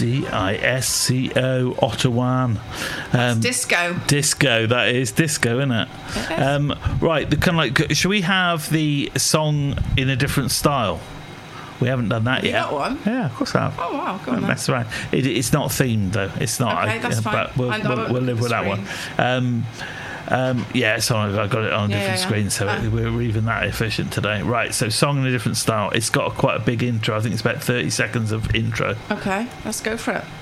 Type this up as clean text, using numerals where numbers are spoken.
Disco, Ottawan. Disco. Disco, that is disco, isn't it? Right, the kind of like. Should we have the song in a different style? We haven't done that yet. You got one? Yeah, of course I have. Oh wow, go on. Don't mess around. It's not themed though. It's not. Okay, that's fine. But we'll live with that one. It's on. I got it on a different screen, so we're even that efficient today. Right, so song in a different style. It's got quite a big intro. I think it's about 30 seconds of intro. Okay, let's go for it.